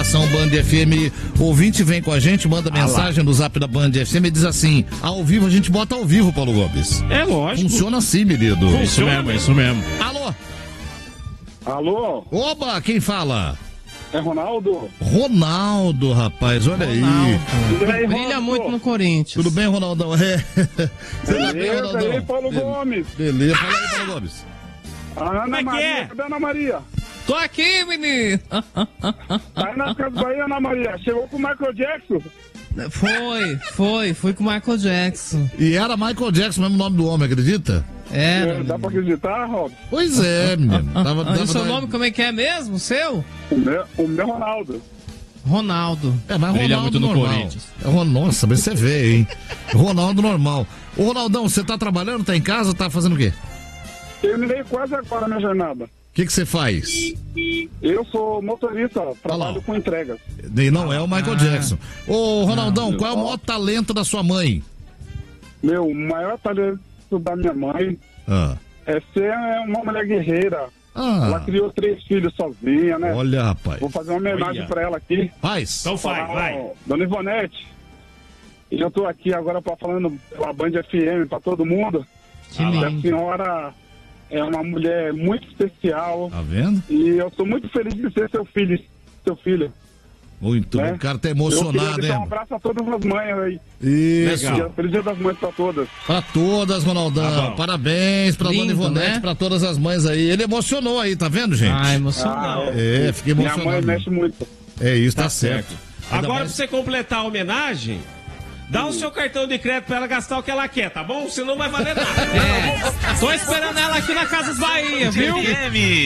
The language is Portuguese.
Redação Band FM. O ouvinte vem com a gente, manda mensagem no zap da Band FM e diz assim: ao vivo a gente bota ao vivo, Paulo Gomes. É lógico. Funciona assim, menino. Isso mesmo. Alô? Alô? Oba, quem fala? É Ronaldo? Ronaldo, rapaz, olha aí. Brilha muito no Corinthians. Tudo bem, Ronaldão? Você tá bem, Beleza, Ronaldão? aí, Paulo Gomes. Beleza, fala aí, Paulo Gomes. A Ana Maria, cadê a Ana Maria? Tô aqui, menino. Tá aí nas casas Bahia, Ana Maria. Chegou com o Michael Jackson? Fui com o Michael Jackson. E era Michael Jackson, mesmo nome do homem, acredita? Dá pra acreditar, Rob? Pois é, menino. E seu nome como é que é mesmo, o seu? O meu Ronaldo. Ronaldo. É, mas Brilha Ronaldo muito no normal. Corinthians. Nossa, mas você vê, hein? Ronaldo normal. Ô, Ronaldão, você tá trabalhando, tá em casa, tá fazendo o quê? Terminei quase agora a minha jornada. O que você faz? Eu sou motorista, trabalho com entregas. E não é o Michael Jackson. Ô, Ronaldão, qual é o maior talento da sua mãe? Meu, o maior talento da minha mãe é ser uma mulher guerreira. Ela criou 3 filhos sozinha, né? Olha, rapaz. Vou fazer uma homenagem pra ela aqui. Faz. Então vai. Dona Ivonete, e eu tô aqui agora falando pela Band FM pra todo mundo. Que A lindo. senhora é uma mulher muito especial. Tá vendo? E eu sou muito feliz de ser seu filho. Muito bom. O cara tá emocionado, eu queria deixar um hein? abraço a todas as mães aí. Isso. Feliz Dia das Mães pra todas. Pra todas, Ronaldão. Parabéns pra Lindo, Dona Ivonete, né? pra todas as mães aí. Ele emocionou aí, tá vendo, gente? Emocional. Fiquei Minha emocionado. mãe mexe muito. É isso, tá certo. Ainda Agora, mais- pra você completar a homenagem, dá o seu cartão de crédito pra ela gastar o que ela quer, tá bom? Senão não vai valer nada. Tô esperando ela aqui na Casas Bahia, viu?